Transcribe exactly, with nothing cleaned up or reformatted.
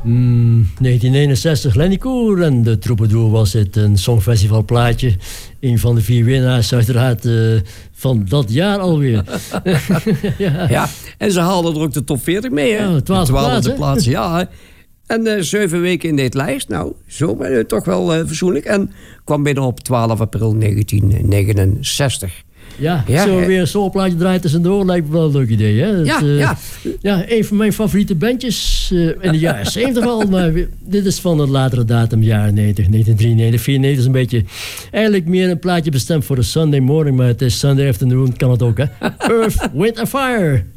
Mm, negentien eenenzestig, Lenny Koer en de Troubadour was het. Een songfestivalplaatje. Een van de vier winnaars uiteraard uh, van dat jaar alweer. ja. ja, en ze haalden er ook de top veertig mee, hè? Ja, twaalfde plaats, plaats, ja. Hè? En uh, zeven weken in dit lijst. Nou, zo ben je toch wel uh, verzoenlijk. En kwam binnen op twaalf april negentien negenenzestig. Ja, ja, zo weer een soulplaatje draait tussendoor lijkt me wel een leuk idee. Hè? Het, ja, uh, ja. ja, een van mijn favoriete bandjes uh, in de jaren zeventig al. Maar dit is van een latere datum, jaren negentig, negentien drieënnegentig, vierennegentig. is een beetje eigenlijk meer een plaatje bestemd voor de Sunday morning. Maar het is Sunday afternoon, kan het ook, hè? Earth, Wind and Fire.